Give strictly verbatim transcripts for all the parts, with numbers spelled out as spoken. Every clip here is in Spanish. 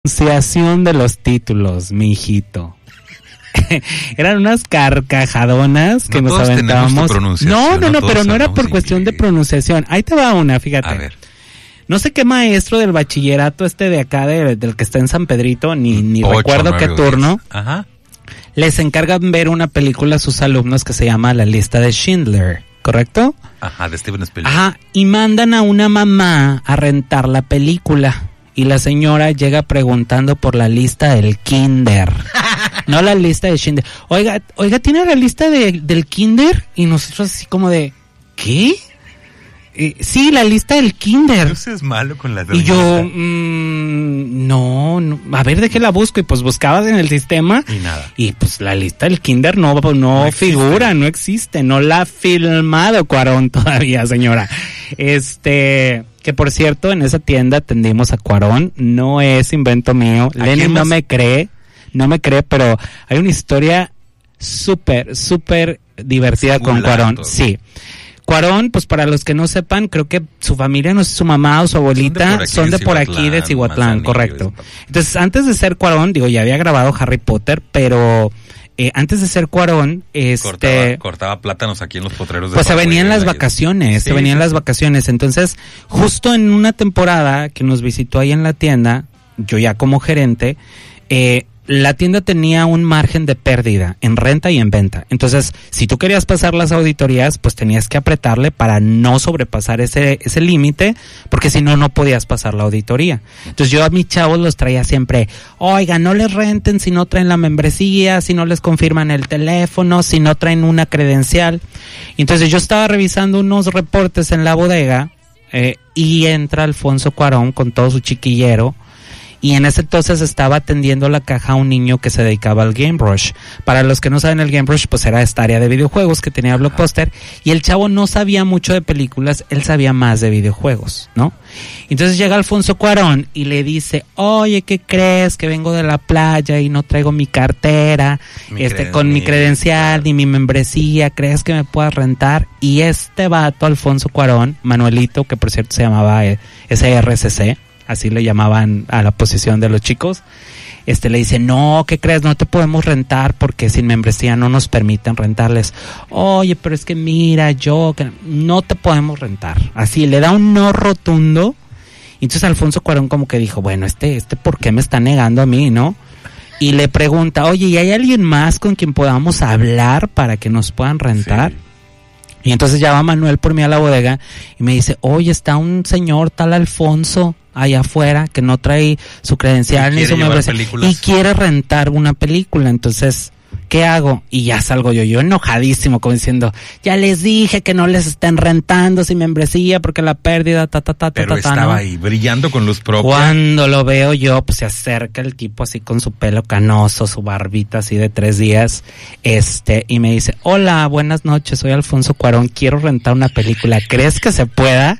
pronunciación de los títulos, mi hijito. Eran unas carcajadonas que no nos aventábamos. No, no, no, no, pero no era por cuestión inglés. de pronunciación. Ahí te va una, fíjate. A ver. No sé qué maestro del bachillerato este de acá, de, del que está en San Pedrito, ni, ni Ocho, recuerdo qué turno, Ajá. les encargan ver una película a sus alumnos que se llama La Lista de Schindler, ¿correcto? Ajá, de Steven Spielberg. Ajá, y mandan a una mamá a rentar la película. Y la señora llega preguntando por la lista del kinder. No la lista de Schindler. Oiga, oiga, ¿tiene la lista de, del kinder? Y nosotros así como de, ¿qué? Eh, sí, la lista del kinder. Eso es malo con la Y yo, mmm, no, no, a ver de qué la busco. Y pues buscabas en el sistema. Y nada. Y pues la lista del kinder no, no, no figura, no existe. No la ha filmado Cuarón todavía, señora. Este... Que por cierto, en esa tienda atendimos a Cuarón, no es invento mío. Lenny no me cree, no me cree, pero hay una historia súper, súper divertida con Cuarón. Sí. Cuarón, pues para los que no sepan, creo que su familia, no sé, su mamá o su abuelita, son de por aquí, de Cihuatlán, correcto. Entonces, antes de ser Cuarón, digo, ya había grabado Harry Potter, pero... Eh, antes de ser Cuarón, este... Cortaba, cortaba plátanos aquí en los potreros de Pues se venían las vacaciones, sí, se venían sí, las sí. vacaciones. Entonces, justo en una temporada que nos visitó ahí en la tienda, yo ya como gerente, eh, la tienda tenía un margen de pérdida en renta y en venta. Entonces, si tú querías pasar las auditorías, pues tenías que apretarle para no sobrepasar ese ese límite, porque si no, no podías pasar la auditoría. Entonces, yo a mis chavos los traía siempre, oiga, no les renten si no traen la membresía, si no les confirman el teléfono, si no traen una credencial. Entonces, yo estaba revisando unos reportes en la bodega eh, y entra Alfonso Cuarón con todo su chiquillero. Y en ese entonces estaba atendiendo la caja a un niño que se dedicaba al Game Rush. Para los que no saben, el Game Rush pues era esta área de videojuegos que tenía Blockbuster. Y el chavo no sabía mucho de películas, él sabía más de videojuegos, ¿no? Entonces llega Alfonso Cuarón y le dice, oye, ¿qué crees? Que vengo de la playa y no traigo mi cartera, mi este creden- con mi credencial ni mi membresía, ¿crees que me puedas rentar? Y este vato, Alfonso Cuarón, Manuelito, que por cierto se llamaba S R C C, así le llamaban a la posición de los chicos, este le dice, no, ¿qué crees? No te podemos rentar porque sin membresía no nos permiten rentarles. Oye, pero es que mira, yo, que no te podemos rentar. Así, le da un no rotundo. Y entonces Alfonso Cuarón como que dijo, bueno, este, este, ¿por qué me está negando a mí, no? Y le pregunta, oye, ¿y hay alguien más con quien podamos hablar para que nos puedan rentar? Sí. Y entonces ya va Manuel por mí a la bodega y me dice, oye, está un señor tal Alfonso allá afuera que no trae su credencial ni su membresía y quiere rentar una película. Entonces, ¿qué hago? Y ya salgo yo, yo enojadísimo, como diciendo, ya les dije que no les estén rentando sin membresía porque la pérdida, ta, ta, ta, ta, Pero ta, estaba ¿no? ahí, brillando con luz propia. Cuando lo veo yo, pues se acerca el tipo así con su pelo canoso, su barbita así de tres días, este, y me dice, hola, buenas noches, soy Alfonso Cuarón, quiero rentar una película, ¿crees que se pueda?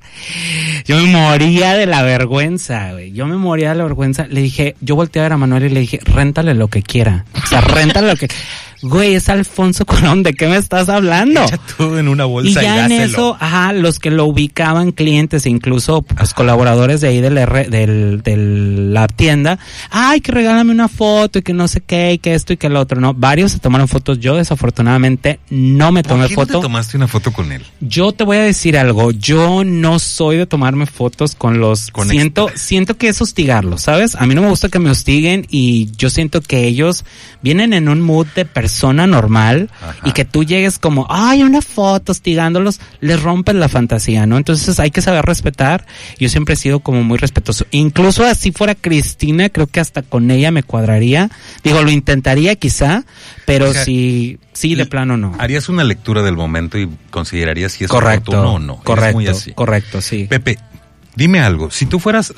Yo me moría de la vergüenza, güey, yo me moría de la vergüenza, le dije, yo volteé a ver a Manuel y le dije, réntale lo que quiera, o sea, réntale lo que... Güey, es Alfonso Cuarón, ¿de qué me estás hablando? Echa todo en una bolsa y, ya y en eso, ajá, los que lo ubicaban, clientes, incluso pues, colaboradores de ahí del, R, del, del la tienda, ay, que regálame una foto y que no sé qué, y que esto y que lo otro, ¿no? Varios se tomaron fotos, yo desafortunadamente no me tomé ¿Por qué foto. no te tomaste una foto con él? Yo te voy a decir algo, yo no soy de tomarme fotos con los, con siento, extra. siento que es hostigarlos, ¿sabes? A mí no me gusta que me hostiguen y yo siento que ellos vienen en un mood de persona persona normal. Ajá. Y que tú llegues como, ay, una foto hostigándolos, les rompes la fantasía, ¿no? Entonces hay que saber respetar. Yo siempre he sido como muy respetuoso. Incluso así fuera Cristina, creo que hasta con ella me cuadraría. Digo, lo intentaría quizá, pero o sea, si, sí, de plano no. Harías una lectura del momento y considerarías si es correcto oportuno o no. Correcto, muy así. correcto, sí. Pepe, dime algo, si tú fueras...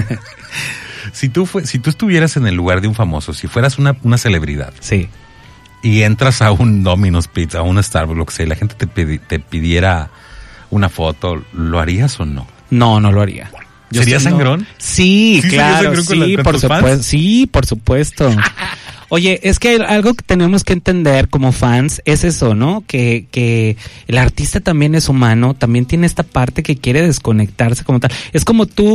si tú fue, si tú estuvieras en el lugar de un famoso, si fueras una, una celebridad. Sí. Y entras a un Domino's Pizza, a un Starbucks, lo que sea, y la gente te, pidi, te pidiera una foto, ¿lo harías o no? No, no lo haría. Yo ¿Sería sangrón? Sí, ¿Sí claro, sí, la, por supuesto, sí, por supuesto. Oye, es que algo que tenemos que entender como fans es eso, ¿no? Que, que el artista también es humano, también tiene esta parte que quiere desconectarse como tal. Es como tú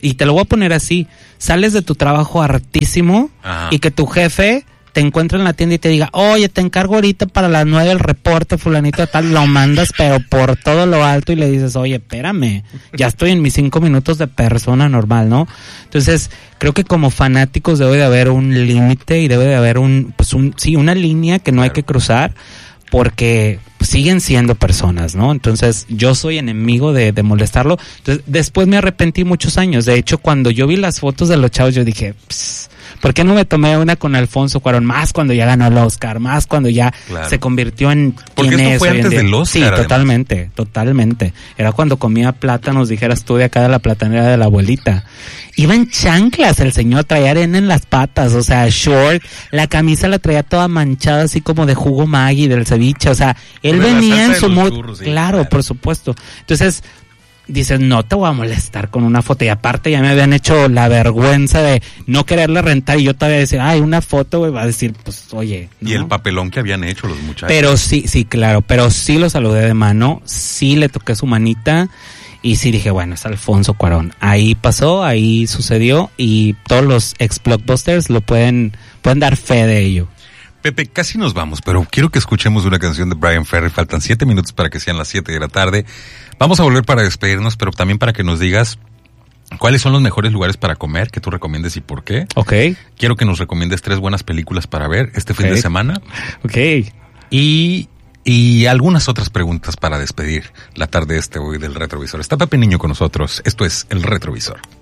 y te lo voy a poner así, sales de tu trabajo hartísimo Ajá. y que tu jefe te encuentra en la tienda y te diga, oye, te encargo ahorita para las nueve el reporte, fulanito de tal, lo mandas pero por todo lo alto y le dices, oye, espérame, ya estoy en mis cinco minutos de persona normal, ¿no? Entonces, creo que como fanáticos debe de haber un límite y debe de haber un, pues un, sí, una línea que no claro. hay que cruzar, porque siguen siendo personas, ¿no? Entonces, yo soy enemigo de, de molestarlo. Entonces, después me arrepentí muchos años. De hecho, cuando yo vi las fotos de los chavos, yo dije, ¿por qué no me tomé una con Alfonso Cuarón? Más cuando ya ganó el Oscar, más cuando ya claro. se convirtió en quien es. Porque esto fue antes del Oscar. Sí, además. totalmente, totalmente. Era cuando comía plátanos, dijeras tú, de acá de la platanera de la abuelita. Iba en chanclas, el señor traía arena en las patas, o sea, short, la camisa la traía toda manchada así como de jugo Maggi del ceviche, o sea, él de venía en su mood, churros, sí, claro, claro, por supuesto. Entonces, dices, no te voy a molestar con una foto, y aparte ya me habían hecho la vergüenza de no quererle rentar, y yo todavía decía, ay, una foto, güey, va a decir, pues, oye, ¿no? Y el papelón que habían hecho los muchachos. Pero sí, sí, claro, pero sí lo saludé de mano, sí le toqué su manita, y sí dije, bueno, es Alfonso Cuarón. Ahí pasó, ahí sucedió, y todos los ex blockbusters lo pueden, pueden dar fe de ello. Pepe, casi nos vamos, pero quiero que escuchemos una canción de Bryan Ferry. Faltan siete minutos para que sean las siete de la tarde. Vamos a volver para despedirnos, pero también para que nos digas cuáles son los mejores lugares para comer que tú recomiendes y por qué. Ok. Quiero que nos recomiendes tres buenas películas para ver este fin okay. de semana. Ok. Y... Y algunas otras preguntas para despedir la tarde este hoy del Retrovisor. Está Pepe Niño con nosotros. Esto es El Retrovisor.